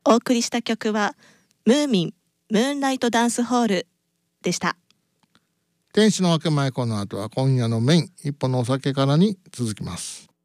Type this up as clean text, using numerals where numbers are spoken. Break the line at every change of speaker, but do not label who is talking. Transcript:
お送りした曲はムーミンムーンライトダンスホールでした。
天使の分け前、この後は今夜のメイン一本のお酒からに続きます。